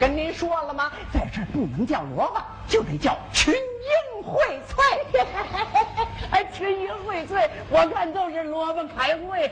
跟您说了吗？在这儿不能叫萝卜，就得叫群英荟萃。 哎，群英荟萃，我看都是萝卜开会。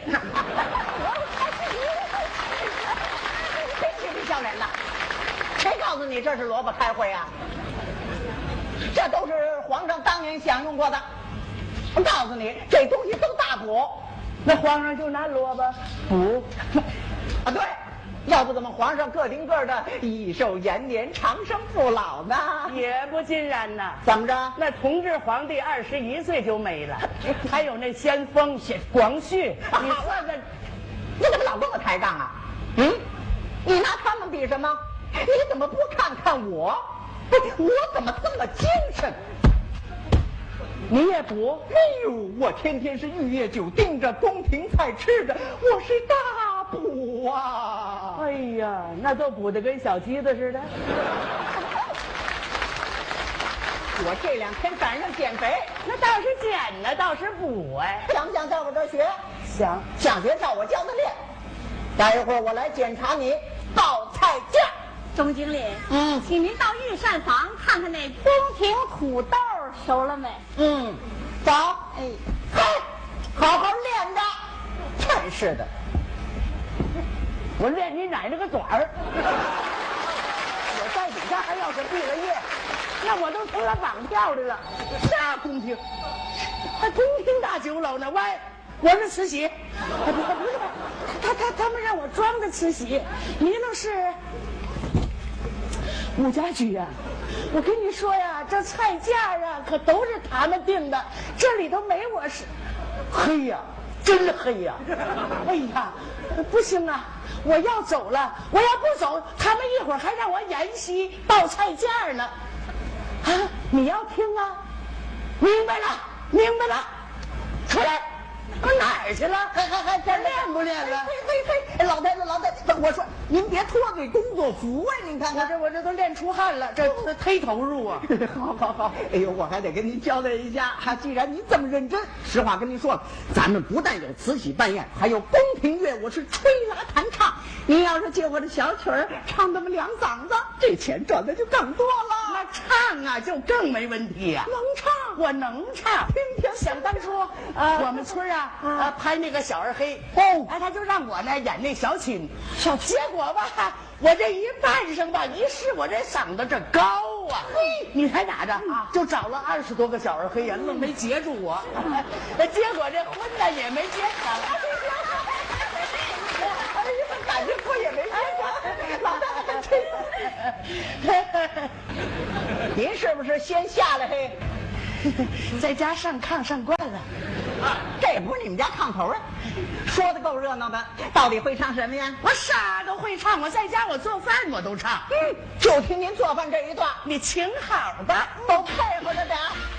别嬉皮笑脸的，谁告诉你这是萝卜开会啊？这都是皇上当年享用过的。我告诉你，这东西都大补。 那皇上就拿萝卜补啊，对，要不怎么皇上个顶个的益寿延年、长生不老呢？ 也不尽然呐。 怎么着？ 那同治皇帝21岁就没了，还有那先锋广旭，你说这， 你怎么老跟我抬杠啊？你拿他们比什么？你怎么不看看我？我怎么这么精神？ 你也补？ 哎呦，我天天是玉液酒盯着，宫廷菜吃着，我是大补啊！ 哎呀，那都补得跟小鸡子似的。 我这2天赶上减肥， 那倒是减呢，倒是补哎。 想不想在我这儿学？ 想学照我教的练。待一会儿我来检查你报菜价。 钟经理，请您到御膳房看看那宫廷土豆熟了没？ 走。 哎， 嘿，好好练着。真是的， 我练你奶奶个爪儿！我在底下还要是毕了业，那我都成了绑票的了。啥宫廷？还宫廷大酒楼呢？喂，我是慈禧。不是，他们让我装的慈禧，你那是武家驹呀。我跟你说呀，这菜价啊可都是他们定的，这里头没我是。黑呀，真黑呀！哎呀，不行啊，我要走了，我要不走，他们一会儿还让我演戏报菜价呢。啊，你要听啊？明白了，出来。我哪儿去了？还练不练了？ 嘿，老太太，我说您别脱罪工作服啊！您看看， 我这都练出汗了，这忒投入啊！ 好，哎呦，我还得跟您交代一下，既然您这么认真，实话跟您说了，咱们不但有慈禧扮演，还有宫廷乐舞是吹拉弹唱。您要是借我的小曲儿唱那么2嗓子，这钱赚的就更多了。 那唱啊，就更没问题呀。 能唱， 我能唱。想当初，我们村拍那个小二黑，他就让我呢演那小青，结果吧，我这一扮上吧，一试我这嗓子这高啊，你猜咋着？就找了20多个小二黑呀，愣没截住我，结果这婚呢也没结成。 哎呀，感觉我也没结成，老大真您是不是先下来嘿？ 在家上炕上惯了， 这不是你们家炕头啊？说的够热闹的，到底会唱什么呀？ 我啥都会唱，我在家我做饭我都唱。 就听您做饭这一段， 你请好吧， 都配合着点。